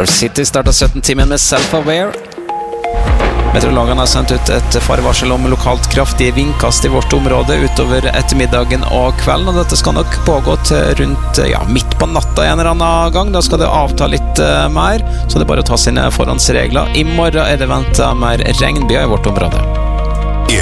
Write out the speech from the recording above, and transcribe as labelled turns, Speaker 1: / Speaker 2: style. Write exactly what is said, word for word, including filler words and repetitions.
Speaker 1: Star City startet sytten-timen med Self-Aware. Meteorologene har sendt ut et farevarsel om lokalt kraftige vindkast i vårt område utover ettermiddagen og kvelden, og dette skal nok pågå til rundt ja, midt på natta en eller annen gang. Da skal det avta litt uh, mer, så det er bare å ta sine forhåndsregler. I morgen er det ventet mer regnbyer i vårt område.